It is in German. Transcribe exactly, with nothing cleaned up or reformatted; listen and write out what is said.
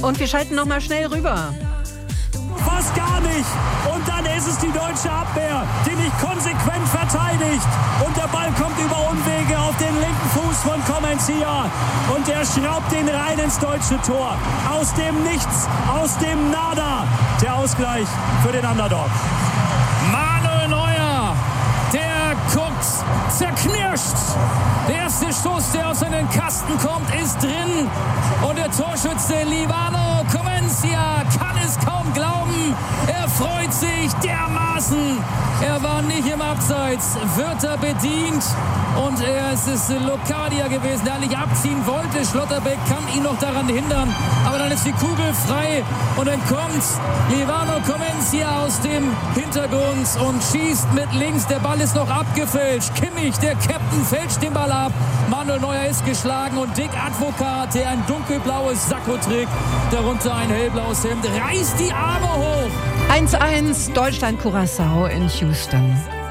Und wir schalten noch mal schnell rüber. Fast gar nicht. Und dann ist es die deutsche Abwehr, die nicht konsequent verteidigt. Und der Ball kommt über Umwege auf den linken Fuß von Comencia. Und der schraubt den rein ins deutsche Tor. Aus dem Nichts, aus dem Nada. Der Ausgleich für den Underdog. Manuel Neuer, der guckt zerknirscht. Der erste Stoß, der aus seinen Kasten kommt, ist drin. Und der Torschütze Livano Comencia kann es kaum glauben. Er freut sich dermaßen. Er war nicht im Abseits, wird er bedient. Und er, es ist Locadia gewesen, der eigentlich abziehen wollte. Schlotterbeck kann ihn noch daran hindern. Aber dann ist die Kugel frei. Und dann kommt Livano Comencia aus dem Hintergrund und schießt mit links. Der Ball ist noch abgefälscht. Kimmich, der Captain, fälscht den Ball ab. Manuel Neuer ist geschlagen. Und Dick Advokat, der ein dunkelblaues Sakko trägt, darunter ein hellblaues Hemd, reißt die Arme hoch. eins eins Deutschland-Curaçao in Houston.